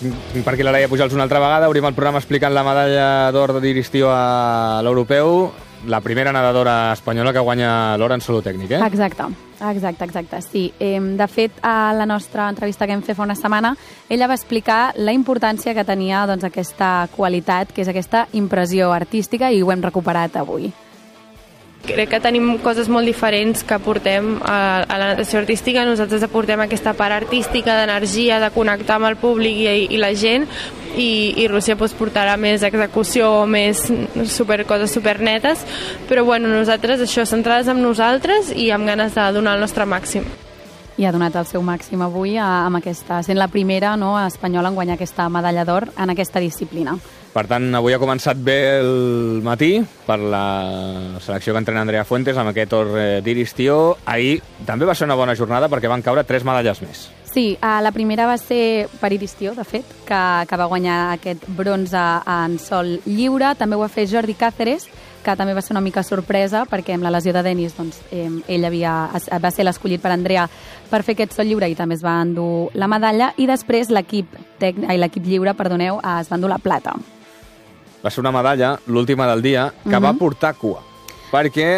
per aquí la Laia Pujals una altra vegada. Obrim el programa explicant la medalla d'or de Diristió a l'europeu. La primera nedadora espanyola que guanya l'or en solo tècnic, eh? Exacte, sí. De fet, a la nostra entrevista que hem fet fa una setmana, ella va explicar la importància que tenia doncs, aquesta qualitat, que és aquesta impressió artística, i ho hem recuperat avui. Crec que tenim coses molt diferents que aportem a la natació artística. Nosaltres aportem aquesta part artística, d'energia, de connectar amb el públic i la gent, i Rússia portarà més execució, més coses supernetes, però bueno, nosaltres això, centrades en nosaltres i amb ganes de donar el nostre màxim. I ha donat el seu màxim avui amb aquesta, sent la primera espanyola en guanyar aquesta medalla d'or en aquesta disciplina. Per tant, avui ha començat bé el matí per la selecció que entrena Andrea Fuentes amb aquest or d'Iristió. Ahir també va ser una bona jornada perquè van caure 3 medalles més. Sí, la primera va ser per Iristió, de fet, que va guanyar aquest bronze en sol lliure. També ho va fer Jordi Cáceres, que també va ser una mica sorpresa perquè amb la lesió de Denis ell va ser l'escollit per Andrea per fer aquest sol lliure i també es va endur la medalla. I després l'equip lliure es va endur la plata. Va ser una medalla, l'última del dia, que va portar cua, perquè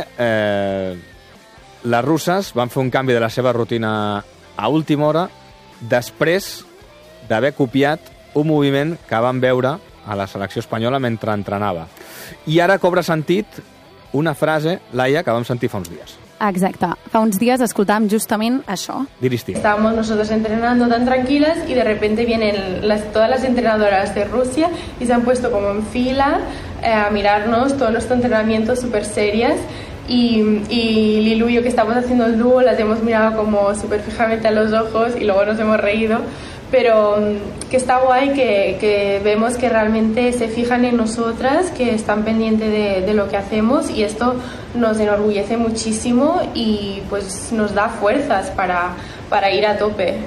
les russes van fer un canvi de la seva rutina a última hora després d'haver copiat un moviment que van veure a la selecció espanyola mentre entrenava. I ara cobra sentit una frase, Laia, que vam sentir fa uns dies. Exacte. Fa uns días escoltàvem justament això. Diristió. Estábamos nosotros entrenando tan tranquilas y de repente vienen todas las entrenadoras de Rusia y se han puesto como en fila a mirarnos todo nuestro entrenamiento súper serias. Y Lilu y yo, que estamos haciendo el dúo, las hemos mirado como súper fijamente a los ojos y luego nos hemos reído. Pero que está guay que vemos que realmente se fijan en nosotras, que están pendientes de lo que hacemos, y esto nos enorgullece muchísimo y pues nos da fuerzas para ir a tope.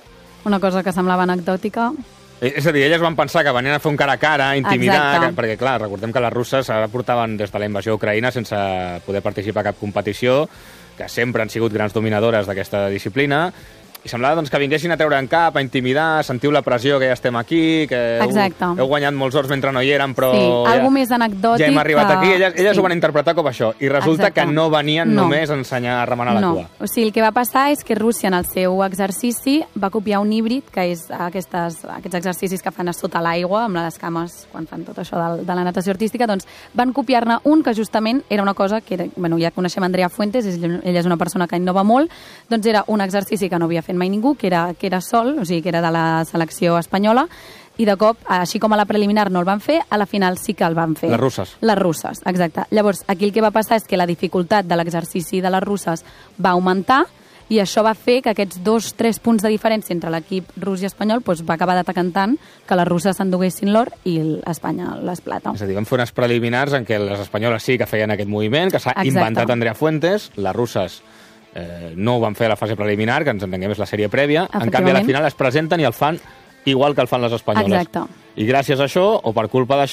Una cosa que semblava anecdòtica. És a dir, elles van pensar que venien a fer un cara a cara, intimidar, perquè clar, recordem que les russes ara portaven des de la invasió a Ucraïna sense poder participar a cap competició, que sempre han sigut grans dominadores d'aquesta disciplina, i semblava doncs, que vinguessin a treure en cap, a intimidar, sentiu la pressió que ja estem aquí, que heu guanyat molts ors mentre no hi érem, però algo més anecdòtic, ja hem arribat aquí. Elles ho van interpretar com això, i resulta que no venien només a ensenyar a remenar la cua. O sigui, el que va passar és que Rússia, en el seu exercici, va copiar un híbrid, que és aquests exercicis que fan a sota l'aigua, amb les cames, quan fan tot això de la natació artística, doncs van copiar-ne un que justament era una cosa que era, ja coneixem Andrea Fuentes, ella és una persona que innova molt, doncs era un exercici que no havia fet mai ningú, que era sol, o sigui, que era de la selecció espanyola, i de cop, així com a la preliminar no el van fer, a la final sí que el van fer. Les russes. Les russes, exacte. Llavors, aquí el que va passar és que la dificultat de l'exercici de les russes va augmentar, i això va fer que aquests 2-3 punts de diferència entre l'equip rus i espanyol va acabar decantant que les russes s'enduguessin l'or i Espanya les plata. És a dir, van fer unes preliminars en què les espanyoles sí que feien aquest moviment, que s'ha inventat Andrea Fuentes, les russes no ho van fer a la fase preliminar, que ens entenguem és la sèrie prèvia, en canvi a la final es presenten i el fan igual que el fan les espanyoles. Exacte. I gràcies a això, o per culpa d'això,